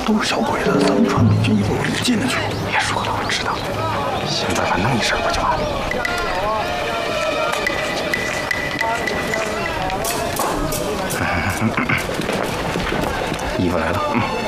都是小鬼子，咱们穿美军衣服怎么进得去？ 别说了，我知道。想办法弄一声不就完了？衣服来了，